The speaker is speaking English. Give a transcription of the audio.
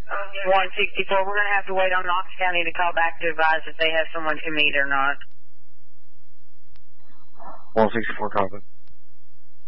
164. We're going to have to wait on Knox County to call back to advise if they have someone to meet or not. 164 copy.